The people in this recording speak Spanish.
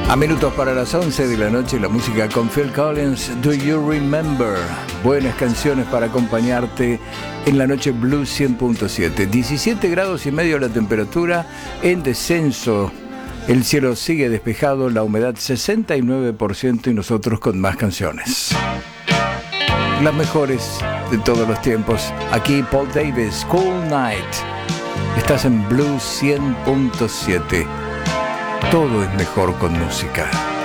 A minutos para las 11 de la noche, la música con Phil Collins, Do You Remember? Buenas canciones para acompañarte en la noche Blues 100.7. 17 grados y medio la temperatura, en descenso. El cielo sigue despejado, la humedad 69% y nosotros con más canciones. Las mejores de todos los tiempos. Aquí Paul Davis, Cool Night. Estás en Blues 100.7. Todo es mejor con música.